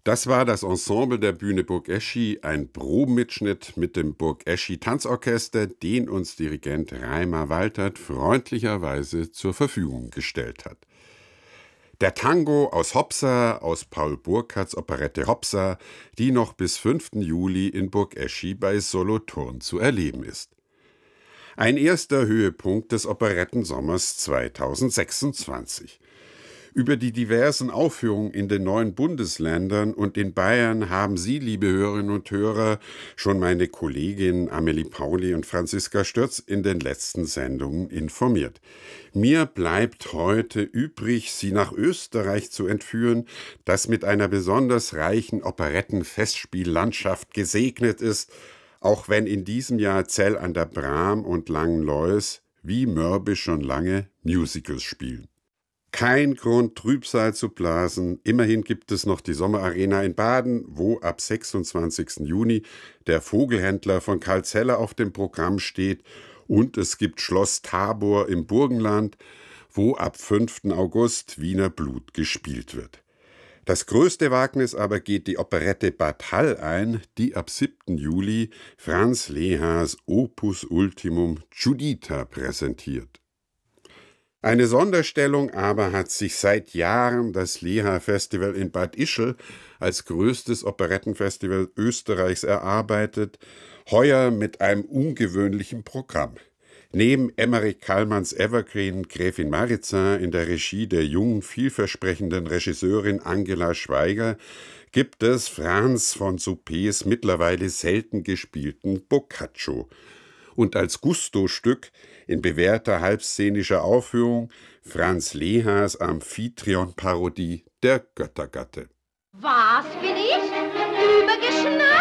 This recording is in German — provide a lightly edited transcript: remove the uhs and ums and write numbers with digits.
Das war das Ensemble der Bühne Burg Eschi, ein Probenmitschnitt mit dem Burg Eschi Tanzorchester, den uns Dirigent Reimer Waltert freundlicherweise zur Verfügung gestellt hat. Der Tango aus Hopsa, aus Paul Burkhards Operette Hopsa, die noch bis 5. Juli in Burg Eschi bei Solothurn zu erleben ist. Ein erster Höhepunkt des Operettensommers 2026. Über die diversen Aufführungen in den 9 Bundesländern und in Bayern haben Sie, liebe Hörerinnen und Hörer, schon meine Kolleginnen Amelie Pauli und Franziska Stürz in den letzten Sendungen informiert. Mir bleibt heute übrig, Sie nach Österreich zu entführen, das mit einer besonders reichen Operettenfestspiellandschaft gesegnet ist, auch wenn in diesem Jahr Zell an der Bram und Langenlois wie Mörbisch schon lange Musicals spielen. Kein Grund, Trübsal zu blasen. Immerhin gibt es noch die Sommerarena in Baden, wo ab 26. Juni der Vogelhändler von Karl Zeller auf dem Programm steht. Und es gibt Schloss Tabor im Burgenland, wo ab 5. August Wiener Blut gespielt wird. Das größte Wagnis aber geht die Operette Bad Hall ein, die ab 7. Juli Franz Lehas Opus Ultimum Giuditta präsentiert. Eine Sonderstellung aber hat sich seit Jahren das Leha-Festival in Bad Ischl als größtes Operettenfestival Österreichs erarbeitet, heuer mit einem ungewöhnlichen Programm. Neben Emmerich Kallmanns Evergreen Gräfin Marizin in der Regie der jungen, vielversprechenden Regisseurin Angela Schweiger gibt es Franz von Suppes mittlerweile selten gespielten Boccaccio. Und als Gusto-Stück in bewährter halbszenischer Aufführung Franz Lehas Amphitryon-Parodie Der Göttergatte. Was bin ich? Übergeschnappt?